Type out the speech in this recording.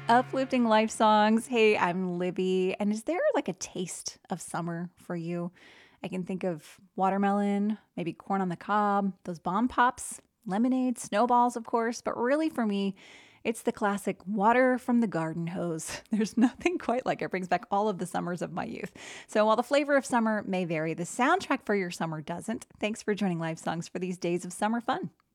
Uplifting life songs. Hey, I'm Libby. And is there like a taste of summer for you? I can think of watermelon, maybe corn on the cob, those bomb pops, lemonade, snowballs, of course. But really, for me, it's the classic water from the garden hose. There's nothing quite like it. Brings back all of the summers of my youth. So while the flavor of summer may vary, the soundtrack for your summer doesn't. Thanks for joining Live Songs for these days of summer fun.